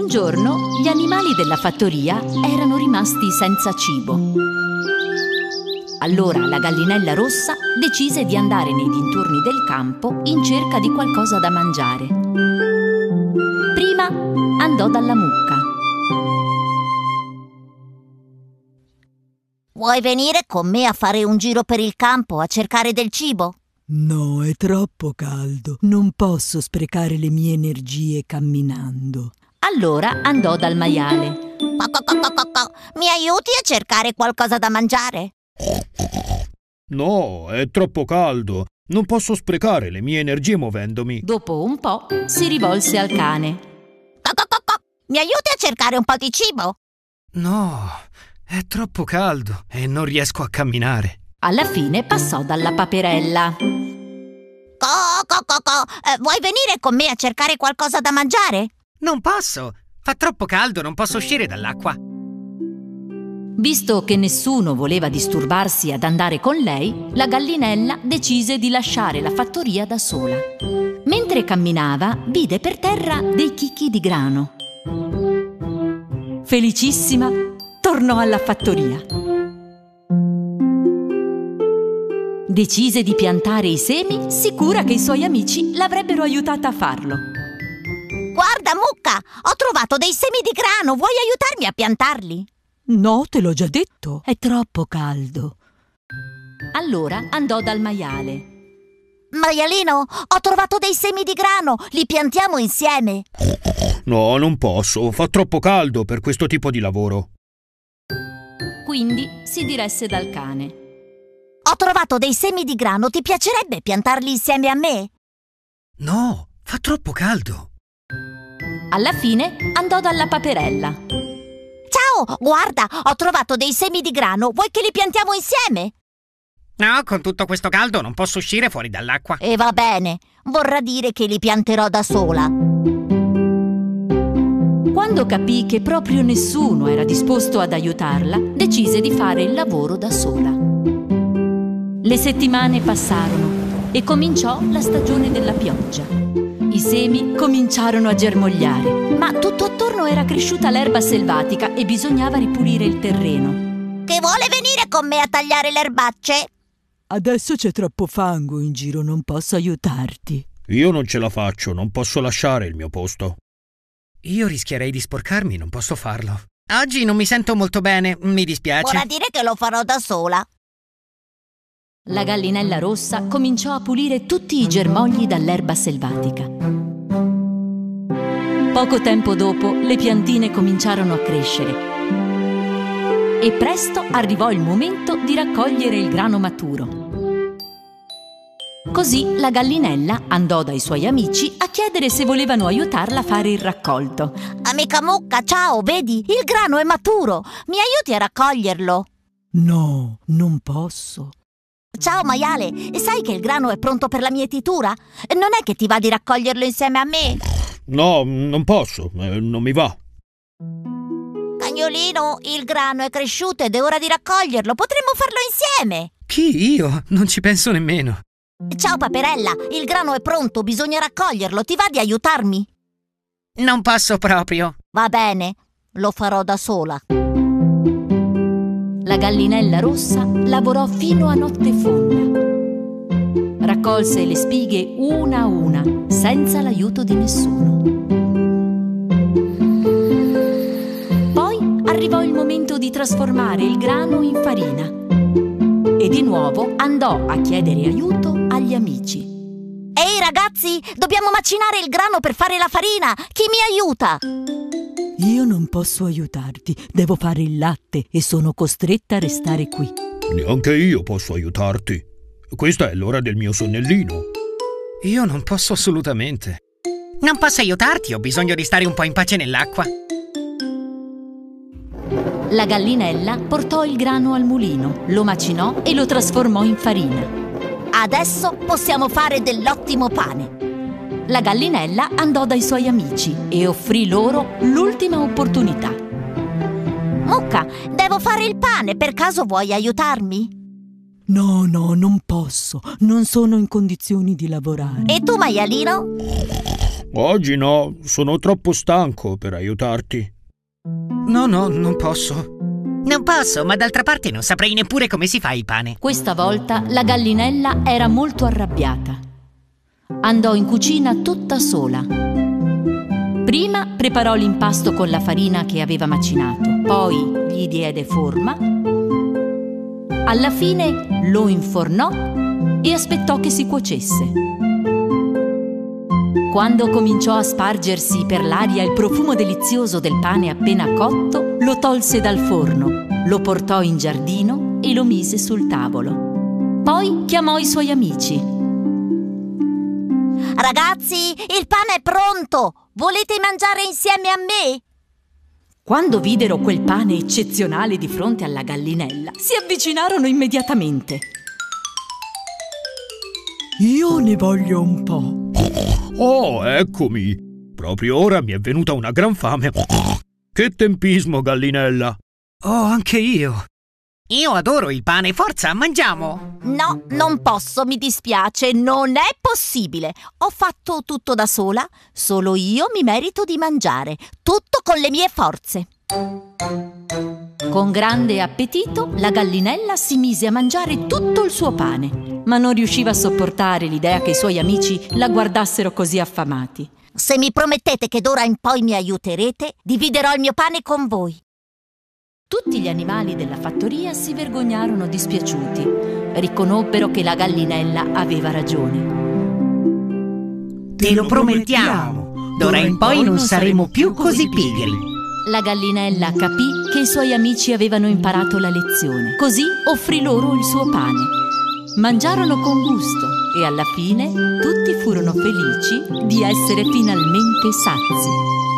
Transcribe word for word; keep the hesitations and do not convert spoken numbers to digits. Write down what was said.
Un giorno gli animali della fattoria erano rimasti senza cibo. Allora la gallinella rossa decise di andare nei dintorni del campo in cerca di qualcosa da mangiare. Prima andò dalla mucca. Vuoi venire con me a fare un giro per il campo a cercare del cibo? No, è troppo caldo. Non posso sprecare le mie energie camminando. Allora andò dal maiale. Co, co, co, co, co. Mi aiuti a cercare qualcosa da mangiare? No, è troppo caldo. Non posso sprecare le mie energie muovendomi. Dopo un po' si rivolse al cane. Co, co, co, co. Mi aiuti a cercare un po' di cibo? No, è troppo caldo e non riesco a camminare. Alla fine passò dalla paperella. Co, co, co, co. Eh, vuoi venire con me a cercare qualcosa da mangiare? Non posso. Fa troppo caldo, non posso uscire dall'acqua. Visto che nessuno voleva disturbarsi ad andare con lei, la gallinella decise di lasciare la fattoria da sola. Mentre camminava, vide per terra dei chicchi di grano. Felicissima, tornò alla fattoria. Decise di piantare i semi, sicura che i suoi amici l'avrebbero aiutata a farlo. Guarda, mucca, ho trovato dei semi di grano. Vuoi aiutarmi a piantarli? No, te l'ho già detto. È troppo caldo. Allora andò dal maiale. Maialino, ho trovato dei semi di grano. Li piantiamo insieme. No, non posso. Fa troppo caldo per questo tipo di lavoro. Quindi si diresse dal cane. Ho trovato dei semi di grano. Ti piacerebbe piantarli insieme a me? No, fa troppo caldo. Alla fine andò dalla paperella. Ciao, guarda, ho trovato dei semi di grano. Vuoi che li piantiamo insieme? No, con tutto questo caldo non posso uscire fuori dall'acqua. E va bene, vorrà dire che li pianterò da sola. Quando capì che proprio nessuno era disposto ad aiutarla, decise di fare il lavoro da sola. Le settimane passarono e cominciò la stagione della pioggia. I semi cominciarono a germogliare, ma tutto attorno era cresciuta l'erba selvatica e bisognava ripulire il terreno. Che vuole venire con me a tagliare le erbacce? Adesso c'è troppo fango in giro, non posso aiutarti. Io non ce la faccio, non posso lasciare il mio posto. Io rischierei di sporcarmi, non posso farlo. Oggi non mi sento molto bene, mi dispiace. Vorrà dire che lo farò da sola. La gallinella rossa cominciò a pulire tutti i germogli dall'erba selvatica. Poco tempo dopo le piantine cominciarono a crescere e presto arrivò il momento di raccogliere il grano maturo. Così la gallinella andò dai suoi amici a chiedere se volevano aiutarla a fare il raccolto. Amica mucca, ciao, vedi, il grano è maturo. Mi aiuti a raccoglierlo? No, non posso. Ciao maiale, sai che il grano è pronto per la mietitura? Non è che ti va di raccoglierlo insieme a me? No, non posso, eh, non mi va. Cagnolino, il grano è cresciuto ed è ora di raccoglierlo. Potremmo farlo insieme. Chi, io? Non ci penso nemmeno. Ciao paperella, il grano è pronto, bisogna raccoglierlo. Ti va di aiutarmi? Non posso proprio. Va bene, lo farò da sola. La gallinella rossa lavorò fino a notte fonda. Raccolse le spighe una a una, senza l'aiuto di nessuno. Poi arrivò il momento di trasformare il grano in farina. E di nuovo andò a chiedere aiuto agli amici. Ehi ragazzi, dobbiamo macinare il grano per fare la farina. Chi mi aiuta? Io non posso aiutarti, devo fare il latte e sono costretta a restare qui. Neanche io posso aiutarti. Questa è l'ora del mio sonnellino. Io non posso assolutamente. Non posso aiutarti, ho bisogno di stare un po' in pace nell'acqua. La gallinella portò il grano al mulino, lo macinò e lo trasformò in farina. Adesso possiamo fare dell'ottimo pane. La gallinella andò dai suoi amici e offrì loro l'ultima opportunità. Mucca, devo fare il pane, per caso vuoi aiutarmi? No, no, non posso, non sono in condizioni di lavorare. E tu, maialino? Oggi no, sono troppo stanco per aiutarti. No, no, non posso. Non posso, ma d'altra parte non saprei neppure come si fa il pane. Questa volta la gallinella era molto arrabbiata. Andò in cucina tutta sola. Prima preparò l'impasto con la farina che aveva macinato, poi gli diede forma. Alla fine lo infornò e aspettò che si cuocesse. Quando cominciò a spargersi per l'aria il profumo delizioso del pane appena cotto, lo tolse dal forno, lo portò in giardino e lo mise sul tavolo. Poi chiamò i suoi amici. Ragazzi, il pane è pronto! Volete mangiare insieme a me? Quando videro quel pane eccezionale di fronte alla gallinella, si avvicinarono immediatamente. Io ne voglio un po'. Oh, eccomi! Proprio ora mi è venuta una gran fame. Che tempismo, gallinella! Oh, anche io. Io adoro il pane, forza, mangiamo! No, non posso, mi dispiace, non è possibile. Ho fatto tutto da sola, solo io mi merito di mangiare, tutto con le mie forze. Con grande appetito, la gallinella si mise a mangiare tutto il suo pane, ma non riusciva a sopportare l'idea che i suoi amici la guardassero così affamati. Se mi promettete che d'ora in poi mi aiuterete, dividerò il mio pane con voi. Tutti gli animali della fattoria si vergognarono dispiaciuti. Riconobbero che la gallinella aveva ragione. Te lo promettiamo, d'ora in poi non saremo più così pigri. La gallinella capì che i suoi amici avevano imparato la lezione, così offrì loro il suo pane. Mangiarono con gusto e alla fine tutti furono felici di essere finalmente sazi.